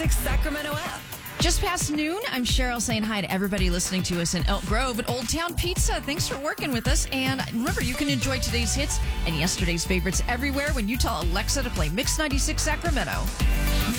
Sacramento app. Just past noon, I'm Cheryl saying hi to everybody listening to us in Elk Grove at Old Town Pizza. Thanks for working with us. And remember, you can enjoy today's hits and yesterday's favorites everywhere when you tell Alexa to play Mix 96 Sacramento.